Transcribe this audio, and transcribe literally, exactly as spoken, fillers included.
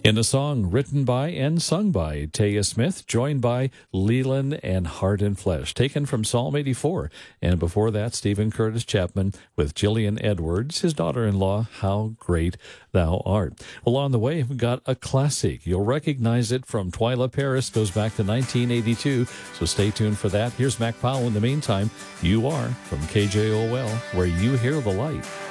In a song written by and sung by Taya Smith, joined by Leland and Heart and Flesh, taken from Psalm eighty-four. And before that, Stephen Curtis Chapman with Gillian Edwards, his daughter-in-law, How Great Thou Art. Well, on the way, we've got a classic. You'll recognize it from Twyla Paris, goes back to nineteen eighty-two, so stay tuned for that. Here's Mac Powell. In the meantime, you are from K J O L, where you hear the light.